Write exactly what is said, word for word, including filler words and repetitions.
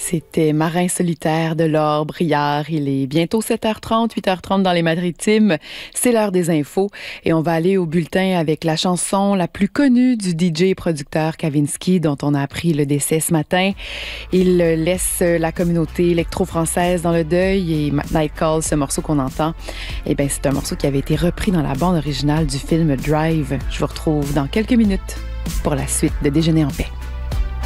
C'était Marin solitaire de Laure Briard. Il est bientôt sept heures trente, huit heures trente dans les Maritimes. C'est l'heure des infos et on va aller au bulletin avec la chanson la plus connue du D J et producteur Kavinsky dont on a appris le décès ce matin. Il laisse la communauté électro-française dans le deuil et Night Call, ce morceau qu'on entend, eh bien, c'est un morceau qui avait été repris dans la bande originale du film Drive. Je vous retrouve dans quelques minutes pour la suite de Déjeuner en paix.